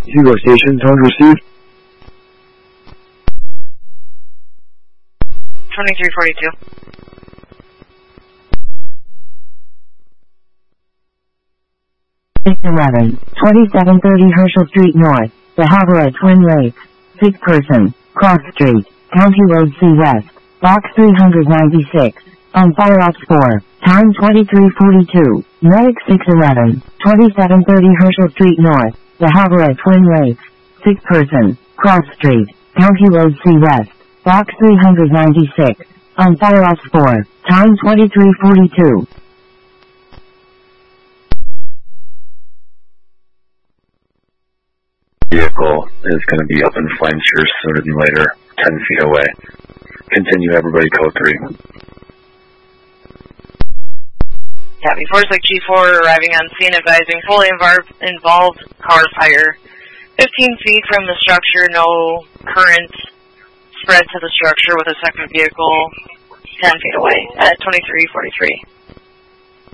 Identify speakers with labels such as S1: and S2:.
S1: Hugo Station, tone received.
S2: 2342.
S3: 611, 2730 Herschel Street North, The Havre Twin Lakes, 6th person, Cross Street, County Road C West, Box 396, on Fire Ops 4, time 2342, Medic 611, 2730 Herschel Street North, The Havre Twin Lakes, 6th person, Cross Street, County Road C West, Box 396, on Fire Ops 4, time 2342.
S4: Vehicle is going to be up in flames here sooner than later, 10 feet away. Continue, everybody, code 3.
S2: Copy. Force Lake G4 arriving on scene, advising fully involved car fire. 15 feet from the structure, no current spread to the structure with a second vehicle 10 feet away at 2343.